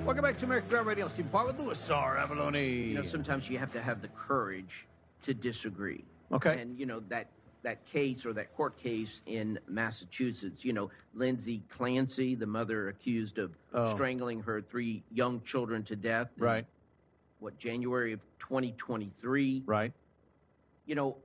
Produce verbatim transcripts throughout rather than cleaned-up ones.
Welcome back to American Ground Radio. Steve Parr with Louis R. Avalone. You know, sometimes you have to have the courage to disagree. Okay. And, you know, that that case or that court case in Massachusetts, you know, Lindsay Clancy, the mother accused of Oh. strangling her three young children to death. in, Right. What, January of twenty twenty-three? Right. You know,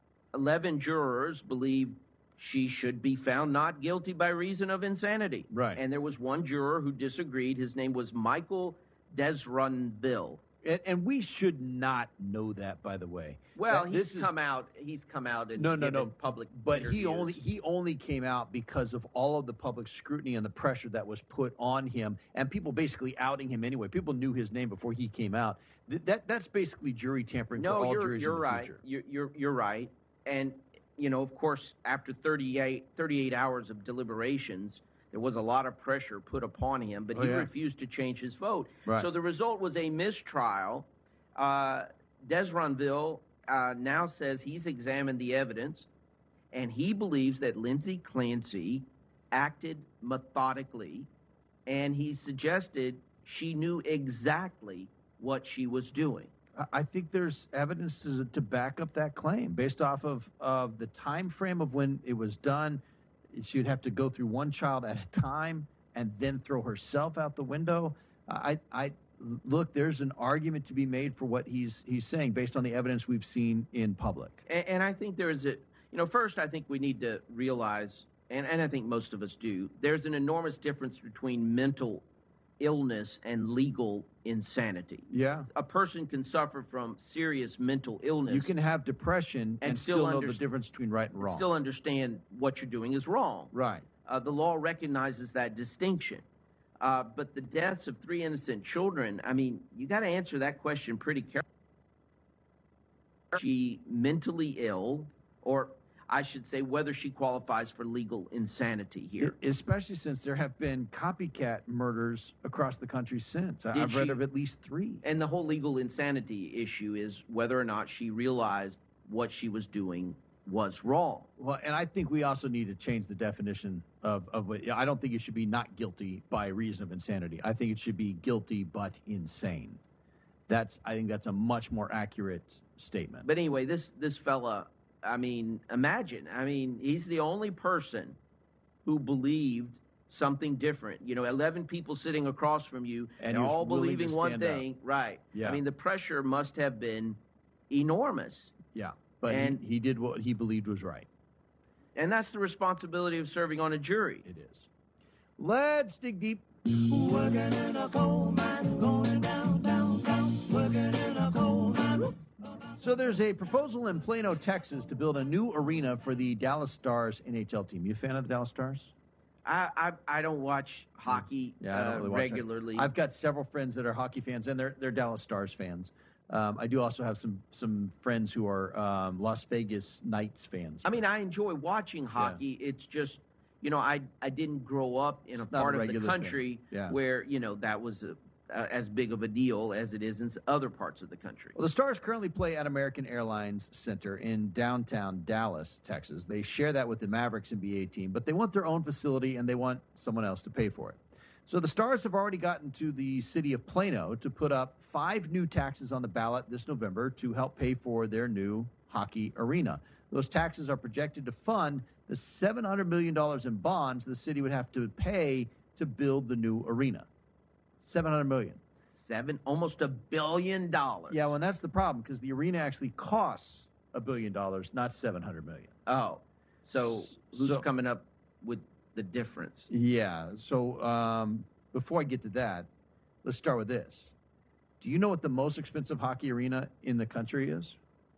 eleven jurors believe she should be found not guilty by reason of insanity. Right. And there was one juror who disagreed. His name was Michael Desrunville. And, and we should not know that, by the way. Well, That- he's this is- come out. He's come out and No, no, given no. public. But he interviews. only he only came out because of all of the public scrutiny and the pressure that was put on him, and people basically outing him anyway. People knew his name before he came out. Th- that that's basically jury tampering No, for all you're juries you're in the right. future. You're, you're you're right. And you know, of course, after thirty-eight, thirty-eight hours of deliberations, there was a lot of pressure put upon him, but Oh, he yeah. refused to change his vote. Right. So the result was a mistrial. Uh, Desronville uh, now says he's examined the evidence, and he believes that Lindsay Clancy acted methodically, and he suggested she knew exactly what she was doing. I- I think there's evidence to, to back up that claim based off of, of the time frame of when it was done. She would have to go through one child at a time and then throw herself out the window. I, I look. There's an argument to be made for what he's he's saying based on the evidence we've seen in public. And, and I think there is a, you know, first I think we need to realize, and, and I think most of us do, there's an enormous difference between mental illness and legal insanity. Yeah, A person can suffer from serious mental illness you can have depression and, And still, still know the underst- difference between right and and wrong. still understand what you're doing is wrong. right. Uh, the law recognizes that distinction. Uh, but the deaths of three innocent children, I mean, you got to answer that question pretty carefully. Is she mentally ill, or I should say, whether she qualifies for legal insanity here? E- Especially since there have been copycat murders across the country since. I- Did I've read she- of at least three. And the whole legal insanity issue is whether or not she realized what she was doing was wrong. Well, and I think we also need to change the definition of, of what, I don't think it should be not guilty by reason of insanity. I think it should be guilty but insane. That's, I think that's a much more accurate statement. But anyway, this this fella, I mean, imagine. I mean, he's the only person who believed something different. You know, eleven people sitting across from you And and he was all willing to believing one stand up. thing. Right. Yeah. I mean, the pressure must have been enormous. yeah, but and- he, he did what he believed was right. And that's the responsibility of serving on a jury. It is. Let's dig deep. Working in a coal mine, going down, down, down. Working in a coal mine. So there's a proposal in Plano, Texas, to build a new arena for the Dallas Stars N H L team. You a fan of the Dallas Stars? I I, I don't watch hockey Yeah, I don't uh, really watch it. regularly. I've got several friends that are hockey fans, and they're they're Dallas Stars fans. Um, I do also have some some friends who are um, Las Vegas Knights fans. I mean, I enjoy watching hockey. It's just, you know, I I didn't grow up in a It's not a part of the regular country thing. Yeah. where, you know, that was a, uh, as big of a deal as it is in s- other parts of the country. Well, the Stars currently play at American Airlines Center in downtown Dallas, Texas. They share that with the Mavericks N B A team, but they want their own facility and they want someone else to pay for it. So the Stars have already gotten to the city of Plano to put up five new taxes on the ballot this November to help pay for their new hockey arena. Those taxes are projected to fund the seven hundred million dollars in bonds the city would have to pay to build the new arena. seven hundred million dollars. Seven, almost a billion dollars. Yeah, well, and that's the problem because the arena actually costs a billion dollars, not seven hundred million. Oh, so who's So- coming up with the difference? Yeah. So um, before I get to that, let's start with this. Do you know what the most expensive hockey arena in the country is?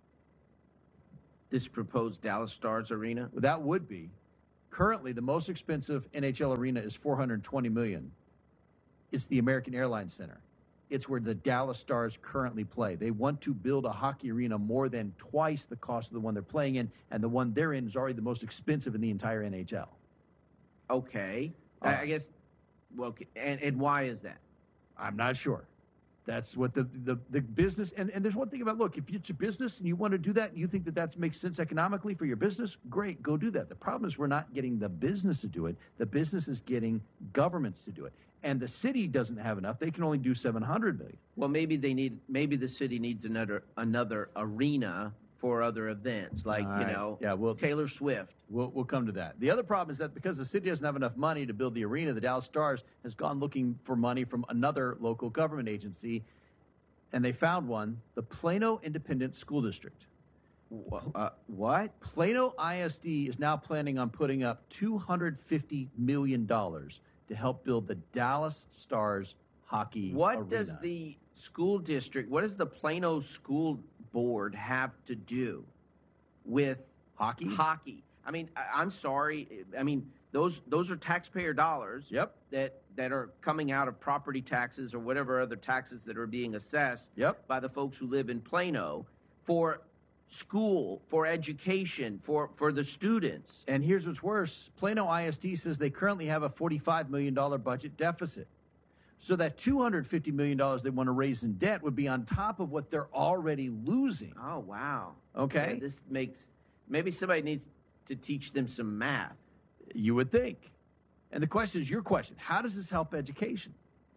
This proposed Dallas Stars arena? Well, that would be currently the most expensive N H L arena is four hundred twenty million dollars. It's the American Airlines Center. It's where the Dallas Stars currently play. They want to build a hockey arena more than twice the cost of the one they're playing in, and the one they're in is already the most expensive in the entire N H L. Okay. Uh, I I guess, well, okay, and, and why is that? I'm not sure. That's what the, the, the business, and, and there's one thing about, look, if it's a business and you want to do that and you think that that makes sense economically for your business, great, go do that. The problem is we're not getting the business to do it. The business is getting governments to do it. and the city doesn't have enough. They can only do seven hundred million. Well, maybe they need. Maybe the city needs another another arena for other events, like All you right. know, Yeah, well- Taylor Swift. We'll, we'll come to that. The other problem is that because the city doesn't have enough money to build the arena, the Dallas Stars has gone looking for money from another local government agency, and they found one, the Plano Independent School District. Wha- Uh, what? Plano I S D is now planning on putting up two hundred fifty million dollars to help build the Dallas Stars hockey What arena. does the school district? What does the Plano School Board have to do with hockey? hockey? I mean, I, I'm sorry. I mean, those those are taxpayer dollars. Yep. That that are coming out of property taxes or whatever other taxes that are being assessed Yep. by the folks who live in Plano for school, for education, for for the students. And here's what's worse. Plano I S D says they currently have a forty-five million dollars budget deficit. So that two hundred fifty million dollars they want to raise in debt would be on top of what they're already losing. Oh wow. Okay. Yeah, this makes maybe somebody needs to teach them some math. You would think. And the question is your question. How does this help education?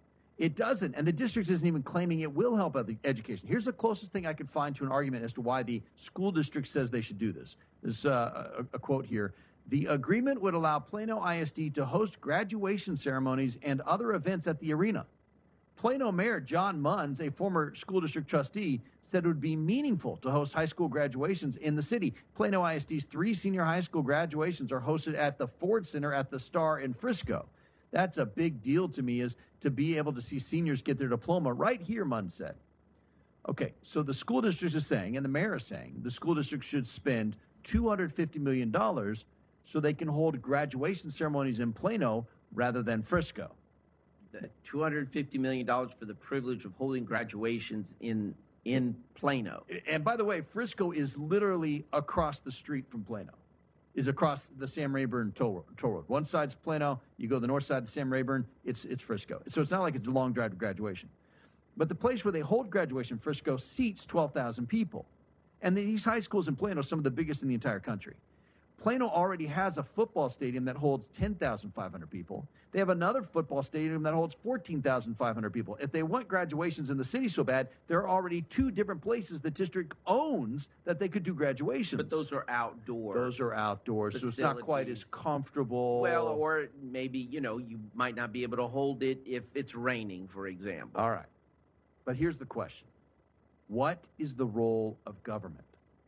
It doesn't. And the district isn't even claiming it will help ed- education. Here's the closest thing I could find to an argument as to why the school district says they should do this. There's uh, a, a quote here. The agreement would allow Plano I S D to host graduation ceremonies and other events at the arena. Plano Mayor John Munns, a former school district trustee, said it would be meaningful to host high school graduations in the city. Plano I S D's three senior high school graduations are hosted at the Ford Center at the Star in Frisco. That's a big deal to me, is to be able to see seniors get their diploma right here, Munn said. Okay, so the school district is saying, and the mayor is saying, the school district should spend two hundred fifty million dollars so they can hold graduation ceremonies in Plano rather than Frisco. The two hundred fifty million dollars for the privilege of holding graduations in in Plano. And by the way, Frisco is literally across the street from Plano. Is across the Sam Rayburn toll, toll road. One side's Plano, you go to the north side of the Sam Rayburn, it's it's Frisco. So it's not like it's a long drive to graduation. But the place where they hold graduation, Frisco, seats twelve thousand people. And these high schools in Plano are some of the biggest in the entire country. Plano already has a football stadium that holds ten thousand five hundred people. They have another football stadium that holds fourteen thousand five hundred people. If they want graduations in the city so bad, there are already two different places the district owns that they could do graduations. But those are outdoor. Those are outdoors, so it's not quite as facilities. comfortable. Well, or maybe, you know, you might not be able to hold it if it's raining, for example. All right. But here's the question. What is the role of government?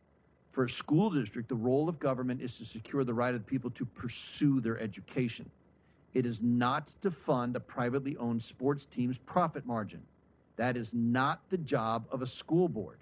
For a school district, the role of government is to secure the right of the people to pursue their education. It is not to fund a privately owned sports team's profit margin. That is not the job of a school board.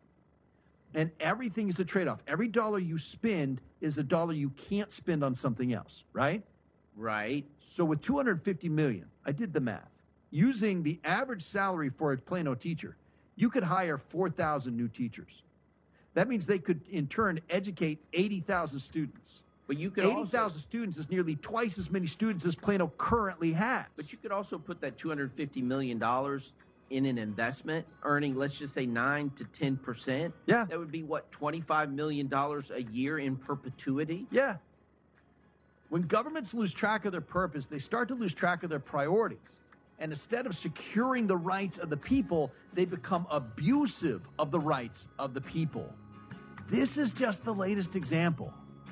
And everything is a trade-off. Every dollar you spend is a dollar you can't spend on something else, right? Right. So with two hundred fifty million dollars, I did the math. Using the average salary for a Plano teacher, you could hire four thousand new teachers. That means they could, in turn, educate eighty thousand students. But you could eighty also, thousand students is nearly twice as many students as Plano currently has. but you could also put that two hundred fifty million dollars in an investment, earning, let's just say, nine to ten percent. Yeah. That would be, what, twenty-five million dollars a year in perpetuity? Yeah. When governments lose track of their purpose, they start to lose track of their priorities. And instead of securing the rights of the people, they become abusive of the rights of the people. This is just the latest example.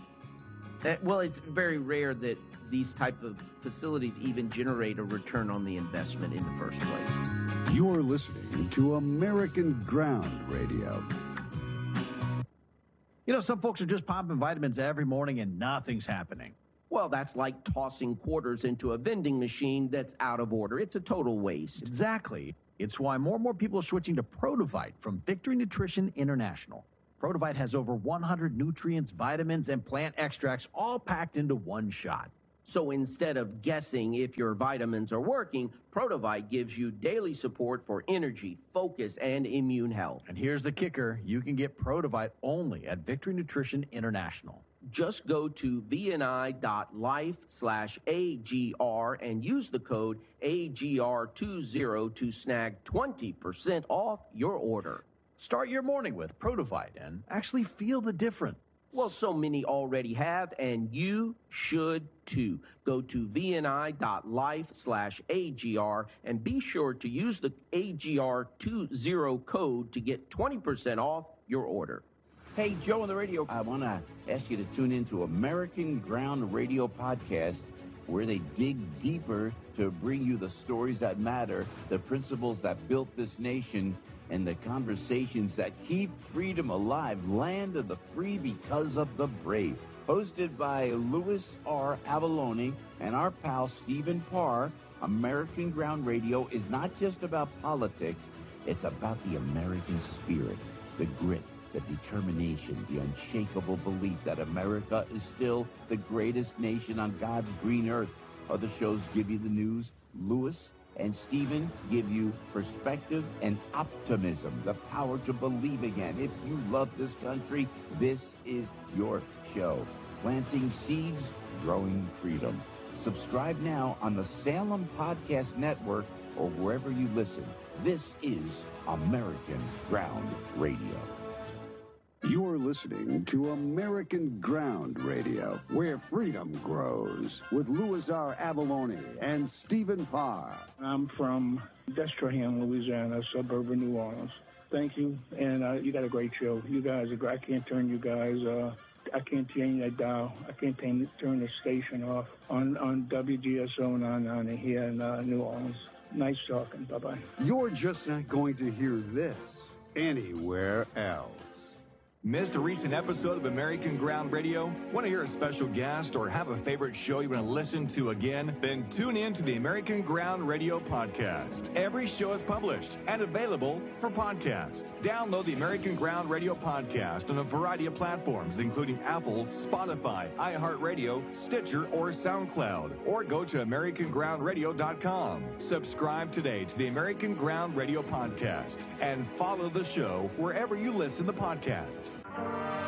Uh, well, it's very rare that these type of facilities even generate a return on the investment in the first place. You're listening to American Ground Radio. You know, some folks are just popping vitamins every morning and nothing's happening. Well, that's like tossing quarters into a vending machine that's out of order. It's a total waste. Exactly. It's why more and more people are switching to Protovite from Victory Nutrition International. Protovite has over one hundred nutrients, vitamins, and plant extracts all packed into one shot. So instead of guessing if your vitamins are working, Protovite gives you daily support for energy, focus, and immune health. And here's the kicker. You can get Protovite only at Victory Nutrition International. Just go to vni.life slash AGR and use the code A G R twenty to snag twenty percent off your order. Start your morning with Protovite and actually feel the difference. Well, so many already have, and you should too. Go to vni.life slash AGR and be sure to use the A G R twenty code to get twenty percent off your order. Hey, Joe on the radio. I want to ask you to tune into American Ground Radio Podcast, where they dig deeper to bring you the stories that matter, the principles that built this nation, and the conversations that keep freedom alive. Land of the free because of the brave. Hosted by Louis R. Avalone and our pal Stephen Parr, American Ground Radio is not just about politics, it's about the American spirit, the grit, the determination, the unshakable belief that America is still the greatest nation on God's green earth. Other shows give you the news. Louis and Stephen give you perspective and optimism, the power to believe again. If you love this country, this is your show. Planting seeds, growing freedom. Subscribe now on the Salem Podcast Network or wherever you listen. This is American Ground Radio. You're listening to American Ground Radio, where freedom grows, with Louis R. Avalone and Stephen Parr. I'm from Destrehan, Louisiana, suburb of New Orleans. Thank you, and uh, you got a great show. You guys are great. I can't turn you guys, uh, I can't change that dial. I can't turn, turn the station off on, on W G S O and on, on here in uh, New Orleans. Nice talking. Bye-bye. You're just not going to hear this anywhere else. Missed a recent episode of American Ground Radio? Want to hear a special guest or have a favorite show you want to listen to again? Then tune in to the American Ground Radio podcast. Every show is published and available for podcast. Download the American Ground Radio podcast on a variety of platforms, including Apple, Spotify, iHeartRadio, Stitcher, or SoundCloud. Or go to american ground radio dot com. Subscribe today to the American Ground Radio podcast and follow the show wherever you listen to podcasts.